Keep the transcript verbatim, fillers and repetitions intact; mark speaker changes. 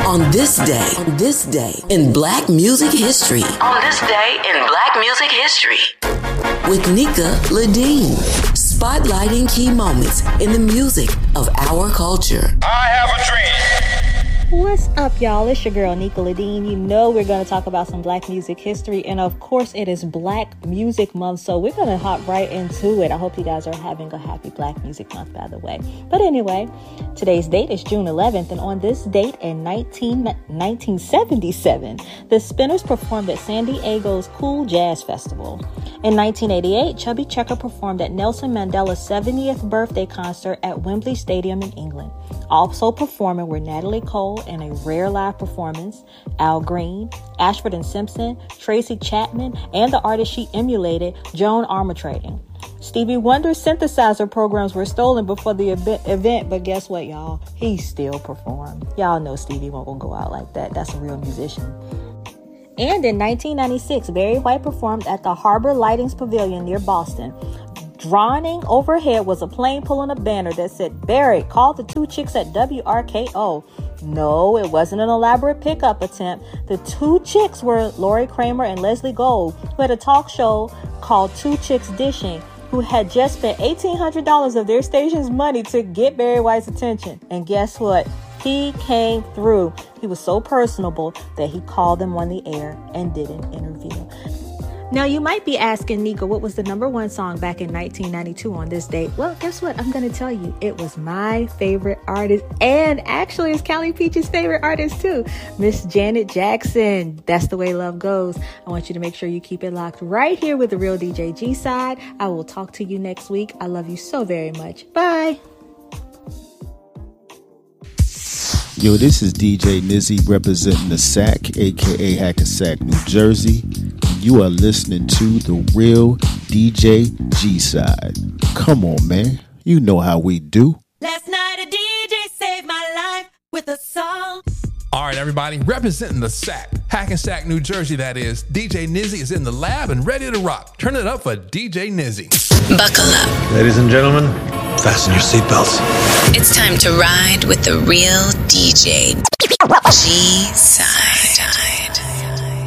Speaker 1: On this day, on this day in Black music history. On this day in Black music history. With Nika Ladine, spotlighting key moments in the music of our culture.
Speaker 2: I have a dream.
Speaker 3: What's up, y'all? It's your girl, Nika Ladine. You know we're going to talk about some Black music history, and of course, it is Black Music Month, so we're going to hop right into it. I hope you guys are having a happy Black Music Month, by the way. But anyway, today's date is June eleventh, and on this date in nineteen seventy-seven, the Spinners performed at San Diego's Cool Jazz Festival. In nineteen eighty-eight, Chubby Checker performed at Nelson Mandela's seventieth birthday concert at Wembley Stadium in England. Also performing were Natalie Cole in a rare live performance, Al Green, Ashford and Simpson, Tracy Chapman, and the artist she emulated, Joan Armatrading. Stevie Wonder's synthesizer programs were stolen before the event, but guess what, y'all? He still performed. Y'all know Stevie won't go out like that. That's a real musician. And in nineteen ninety-six, Barry White performed at the Harbor Lightings Pavilion near Boston. Drawing overhead was a plane pulling a banner that said, "Barry, call the two chicks at W R K O." No, it wasn't an elaborate pickup attempt. The two chicks were Lori Kramer and Leslie Gold, who had a talk show called Two Chicks Dishing, who had just spent eighteen hundred dollars of their station's money to get Barry White's attention. And guess what? He came through. He was so personable that he called them on the air and did an interview. Now, you might be asking, Nika, what was the number one song back in nineteen ninety-two on this date? Well, guess what? I'm going to tell you. It was my favorite artist, and actually it's Callie Peach's favorite artist too, Miss Janet Jackson. That's the way love goes. I want you to make sure you keep it locked right here with the Real D J G-Side. I will talk to you next week. I love you so very much. Bye.
Speaker 4: Yo, this is D J Nizzy representing the S A C, aka Hackensack, New Jersey. You are listening to the Real D J G-Side. Come on, man. You know how we do.
Speaker 5: Last night a D J saved my life with a song.
Speaker 6: All right, everybody, representing the S A C, Hackensack, New Jersey, that is, D J Nizzy is in the lab and ready to rock. Turn it up for D J Nizzy.
Speaker 1: Buckle up.
Speaker 7: Ladies and gentlemen, fasten your seatbelts.
Speaker 1: It's time to ride with the Real D J G-Side.